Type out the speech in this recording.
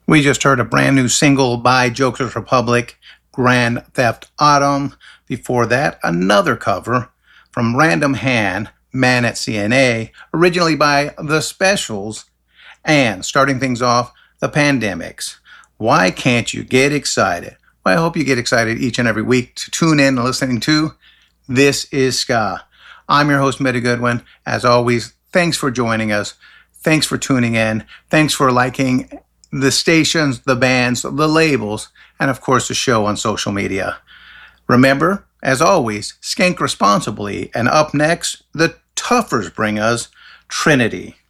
We just heard a brand new single by Jokers Republic, Grand Theft Autumn. Before that, another cover from Random Hand, Man at CNA, originally by The Specials. And starting things off, The Pandemics. Why can't you get excited? Well, I hope you get excited each and every week to tune in and listening to This Is Ska. I'm your host, Mehdi Goodwin. As always, thanks for joining us. Thanks for tuning in. Thanks for liking the stations, the bands, the labels, and of course the show on social media. Remember, as always, skank responsibly. And up next, the Tuffers bring us Trinity.